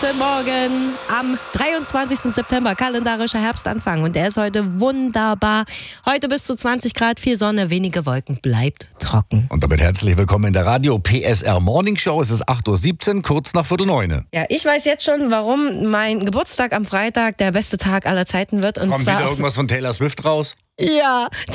Guten Morgen am 23. September, kalendarischer Herbstanfang und der ist heute wunderbar. Heute bis zu 20 Grad, viel Sonne, wenige Wolken, bleibt trocken. Und damit herzlich willkommen in der Radio PSR Morning Show. Es ist 8.17 Uhr, kurz nach 8:45. Ja, ich weiß jetzt schon, warum mein Geburtstag am Freitag der beste Tag aller Zeiten wird. Und Kommt zwar wieder irgendwas von Taylor Swift raus? Ja,